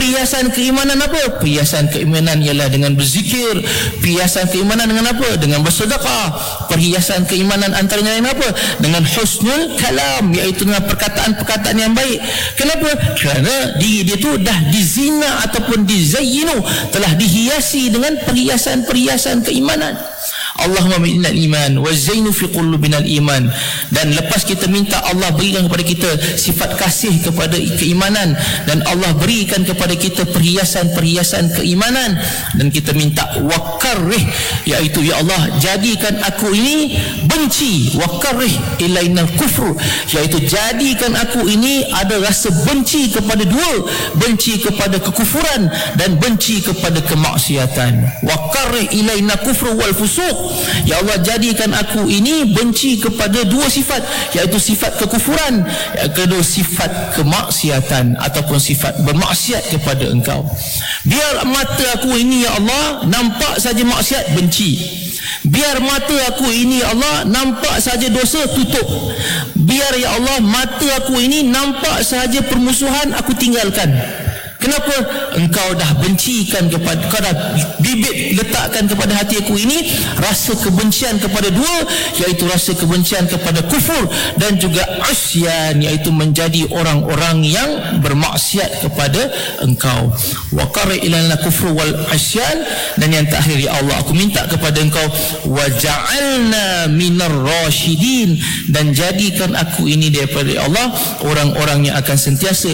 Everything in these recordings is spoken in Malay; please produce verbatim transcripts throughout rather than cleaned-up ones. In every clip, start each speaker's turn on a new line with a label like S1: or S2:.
S1: perhiasan keimanan apa? Perhiasan keimanan ialah dengan berzikir. Perhiasan keimanan dengan apa? Dengan bersedekah. Perhiasan keimanan antaranya dengan apa? Dengan husnul kalam, iaitu dengan perkataan-perkataan yang baik. Kenapa? Kerana diri dia tu dah dizina ataupun dizayyinu, telah dihiasi dengan perhiasan-perhiasan keimanan. Allahumma minal iman wa zainu fi qulubinal iman. Dan lepas kita minta Allah berikan kepada kita sifat kasih kepada keimanan, dan Allah berikan kepada kita perhiasan-perhiasan keimanan, dan kita minta wakarrih, iaitu ya Allah jadikan aku ini benci, wakarrih ilainal kufru, iaitu jadikan aku ini ada rasa benci kepada dua, benci kepada kekufuran dan benci kepada kemaksiatan. Wakarrih ilainal kufru wal fusuq, ya Allah jadikan aku ini benci kepada dua sifat, iaitu sifat kekufuran, yang kedua sifat kemaksiatan ataupun sifat bermaksiat kepada Engkau. Biar mata aku ini ya Allah nampak saja maksiat, benci. Biar mata aku ini ya Allah nampak saja dosa, tutup. Biar ya Allah mata aku ini nampak saja permusuhan, aku tinggalkan. Kenapa? Engkau dah bencikan kepada, kau dah bibit letakkan kepada hati aku ini rasa kebencian kepada dua, iaitu rasa kebencian kepada kufur dan juga asyan, iaitu menjadi orang-orang yang bermaksiat kepada Engkau. Wa qari ilana kufru wal asyan. Dan yang terakhir, ya Allah aku minta kepada Engkau wa ja'alna minar rasyidin, dan jadikan aku ini daripada ya Allah orang-orang yang akan sentiasa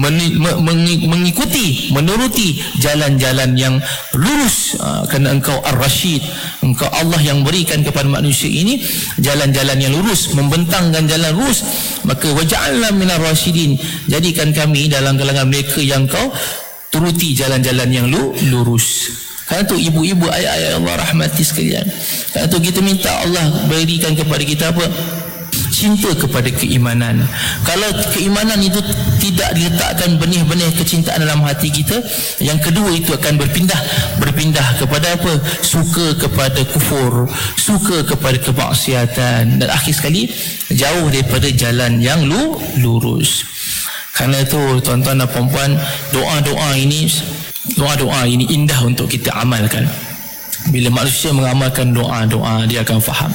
S1: mengikuti ikuti, menuruti jalan-jalan yang lurus, uh, kerana Engkau Ar-Rashid, Engkau Allah yang berikan kepada manusia ini jalan-jalan yang lurus, membentangkan jalan lurus. Maka waja'alna minar rasyidin, jadikan kami dalam kalangan mereka yang Kau turuti jalan-jalan yang lurus. Kerana tu ibu-ibu, ayah-ayah Allah rahmati sekalian, kerana tu kita minta Allah berikan kepada kita apa? Cinta kepada keimanan. Kalau keimanan itu tidak diletakkan benih-benih kecintaan dalam hati kita, yang kedua itu akan berpindah berpindah kepada apa? Suka kepada kufur, suka kepada kemaksiatan, dan akhir sekali jauh daripada jalan yang lu, lurus. Kerana itu tuan-tuan dan puan-puan, doa-doa ini doa-doa ini indah untuk kita amalkan. Bila manusia mengamalkan doa-doa, dia akan faham.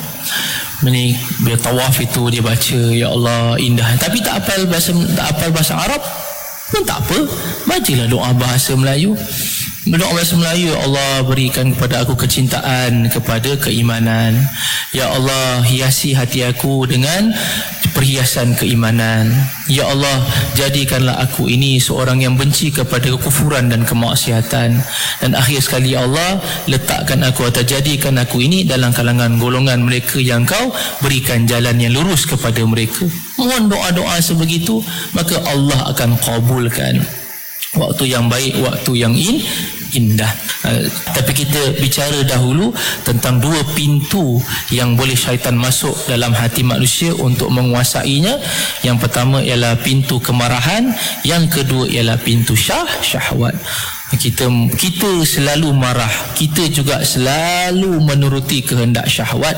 S1: Ini bila tawaf itu dia baca ya Allah indah, tapi tak hafal bahasa tak hafal bahasa Arab pun tak apa, bacalah doa bahasa Melayu. Berdoa bahasa Melayu, ya Allah berikan kepada aku kecintaan kepada keimanan. Ya Allah hiasi hati aku dengan perhiasan keimanan. Ya Allah jadikanlah aku ini seorang yang benci kepada kekufuran dan kemaksiatan. Dan akhir sekali ya Allah letakkan aku atau jadikan aku ini dalam kalangan golongan mereka yang Kau berikan jalan yang lurus kepada mereka. Mohon doa-doa sebegitu, maka Allah akan kabulkan. Waktu yang baik, waktu yang in, indah. Uh, tapi kita bicara dahulu tentang dua pintu yang boleh syaitan masuk dalam hati manusia untuk menguasainya. Yang pertama ialah pintu kemarahan, yang kedua ialah pintu syah, syahwat. Kita kita selalu marah, kita juga selalu menuruti kehendak syahwat.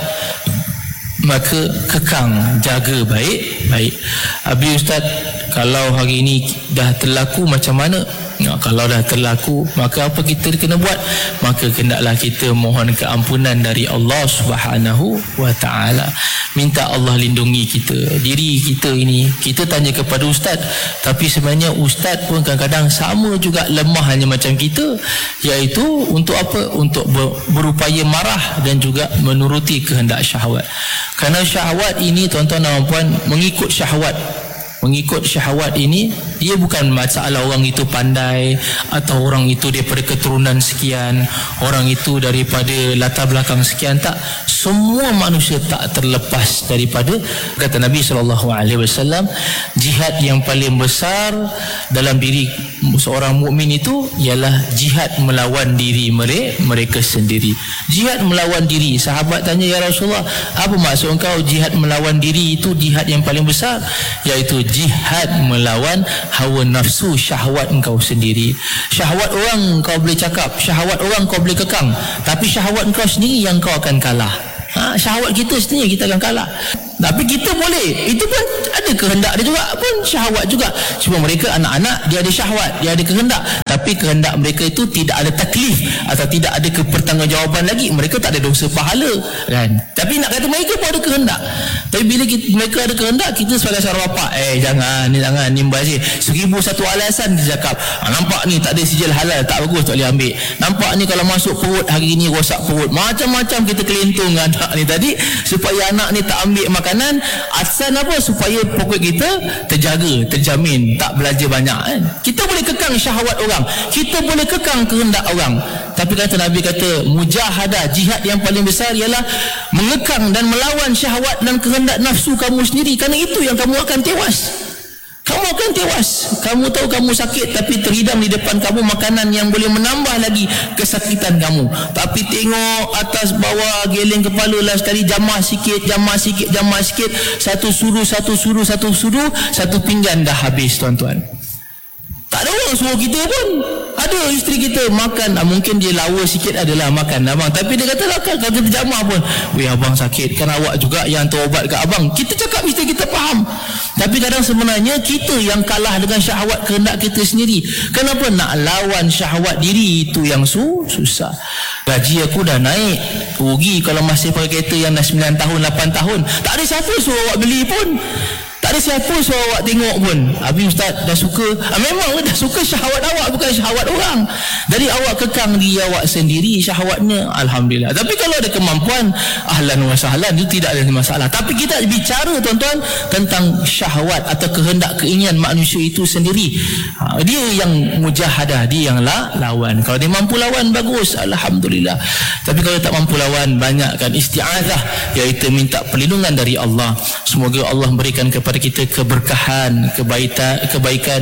S1: Maka kekang, jaga baik-baik. Habis Ustaz, kalau hari ini dah terlaku macam mana? Nah, kalau dah terlaku, maka apa kita kena buat? Maka hendaklah kita mohon keampunan dari Allah Subhanahu wa taala. Minta Allah lindungi kita. Diri kita ini, kita tanya kepada ustaz, tapi sebenarnya ustaz pun kadang-kadang sama juga lemahnya macam kita, iaitu untuk apa? Untuk ber, berupaya marah dan juga menuruti kehendak syahwat. Kerana syahwat ini tuan-tuan dan puan, mengikut syahwat Mengikut syahwat ini, dia bukan masalah orang itu pandai atau orang itu daripada keturunan sekian, orang itu daripada latar belakang sekian. Tak, semua manusia tak terlepas daripada, kata Nabi sallallahu alaihi wasallam, jihad yang paling besar dalam diri seorang mukmin itu ialah jihad melawan diri mereka, mereka sendiri. Jihad melawan diri. Sahabat tanya, ya Rasulullah, apa maksud engkau jihad melawan diri itu jihad yang paling besar? Iaitu jihad melawan hawa nafsu, syahwat engkau sendiri. Syahwat orang kau boleh cakap, syahwat orang kau boleh kekang, tapi syahwat engkau sendiri yang kau akan kalah. Ha, syahwat kita sendiri kita akan kalah. Tapi kita boleh, itu pun ada kehendak dia juga pun syahwat juga. Cuma mereka anak-anak, dia ada syahwat, dia ada kehendak, tapi kehendak mereka itu tidak ada taklif atau tidak ada kepertanggungjawaban lagi. Mereka tak ada dosa pahala kan. Tapi nak kata mereka pun ada kehendak. Tapi bila kita, mereka ada kehendak, kita sebagai seorang bapa, eh jangan ni jangan ni bazir. Seribu satu alasan dia cakap, ah, nampak ni tak ada sijil halal, tak bagus, tak boleh ambil. Nampak ni kalau masuk perut hari ni rosak perut. Macam-macam kita kelentung dengan anak ni tadi supaya anak ni tak ambil makanan. Asal apa? Supaya pokok kita terjaga, terjamin, tak belajar banyak kan. Kita boleh kekang syahwat orang, kita boleh kekang kehendak orang. Tapi kata Nabi kata mujahadah, jihad yang paling besar ialah mengekang dan melawan syahwat dan kehendak nafsu kamu sendiri. Kerana itu yang kamu akan tewas. Kamu akan tewas. Kamu tahu kamu sakit, tapi terhidam di depan kamu makanan yang boleh menambah lagi kesakitan kamu. Tapi tengok atas bawah, geleng kepala lah sekali, jamah sikit, jamah sikit, jamah sikit. Satu suruh, satu suruh, satu suruh, satu pinggan dah habis tuan-tuan. Tak ada orang suruh kita pun. Ada isteri kita makan, ah, mungkin dia lawa sikit adalah makan abang, tapi dia kata lah kan, kalau kita jamah pun, weh abang sakit, kan awak juga yang terubat kat abang. Kita cakap isteri kita faham, tapi kadang sebenarnya kita yang kalah dengan syahwat kehendak kita sendiri. Kenapa? Nak lawan syahwat diri itu yang su susah. Gaji aku dah naik, rugi kalau masih pakai kereta yang dah sembilan tahun, lapan tahun. Tak ada siapa suruh awak beli pun, tak ada siapa suruh awak tengok pun. Habis ustaz dah suka, ah, memang dah suka syahwat awak, bukan syahwat orang. Dari awak kekang diri awak sendiri syahwatnya, alhamdulillah. Tapi kalau ada kemampuan, ahlan wa sahlan, itu tidak ada masalah. Tapi kita bicara tuan-tuan tentang syahwat atau kehendak keinginan manusia itu sendiri. Ha, dia yang mujahadah, dia yang la, lawan. Kalau dia mampu lawan, bagus, alhamdulillah. Tapi kalau tak mampu lawan, banyakkan isti'azah, iaitu minta perlindungan dari Allah. Semoga Allah berikan kepada kita keberkahan, kebaikan, kebaikan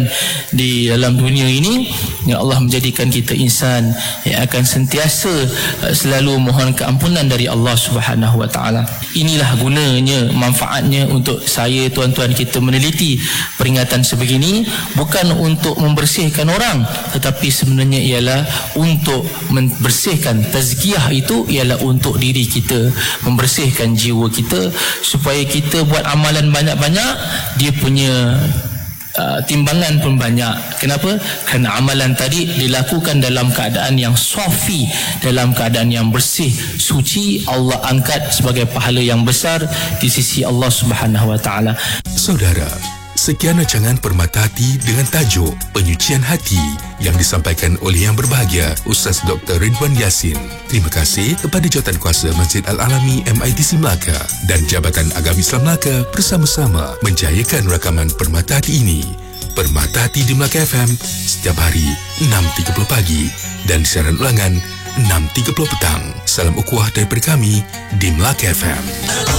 S1: di dalam dunia ini, yang Allah menjadikan kita insan yang akan sentiasa selalu mohon keampunan dari Allah Subhanahu wa taala. Inilah gunanya, manfaatnya untuk saya tuan-tuan kita meneliti peringatan sebegini, bukan untuk membersihkan orang, tetapi sebenarnya ialah untuk membersihkan. Tazkiyah itu ialah untuk diri kita, membersihkan jiwa kita supaya kita buat amalan banyak-banyak, dia punya uh, timbangan pun banyak. Kenapa? Kerana amalan tadi dilakukan dalam keadaan yang safi, dalam keadaan yang bersih, suci. Allah angkat sebagai pahala yang besar di sisi Allah Subhanahu wa taala.
S2: Saudara, sekian rancangan Permata Hati dengan tajuk Penyucian Hati yang disampaikan oleh yang berbahagia Ustaz Doktor Ridwan Yassin. Terima kasih kepada Jawatankuasa Masjid Al-Alami M I T C Melaka dan Jabatan Agama Islam Melaka bersama-sama menjayakan rakaman Permata Hati ini. Permata Hati di Melaka F M setiap hari enam tiga puluh pagi dan siaran ulangan enam tiga puluh petang. Salam ukhuwah daripada kami di Melaka F M.